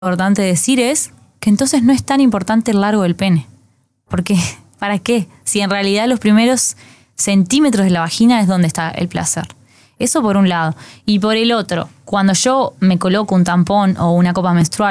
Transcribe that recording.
importante decir es que entonces no es tan importante el largo del pene. Porque, ¿para qué? Si en realidad los primeros centímetros de la vagina es donde está el placer. Eso por un lado. Y por el otro, cuando yo me coloco un tampón o una copa menstrual,